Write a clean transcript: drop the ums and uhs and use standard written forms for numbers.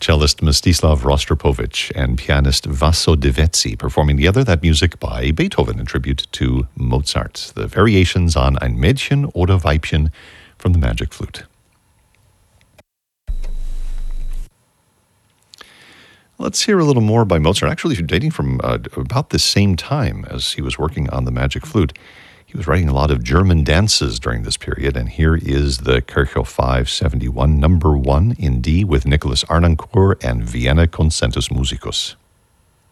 Cellist Mstislav Rostropovich and pianist Vaso Devetsi performing together that music by Beethoven in tribute to Mozart. The variations on Ein Mädchen oder Weibchen from the Magic Flute. Let's hear a little more by Mozart, actually dating from about the same time as he was working on the Magic Flute. He was writing a lot of German dances during this period, and here is the Kirchhoff 571, number 1 in D with Nicholas Arnoncourt and Vienna Concertus Musicus.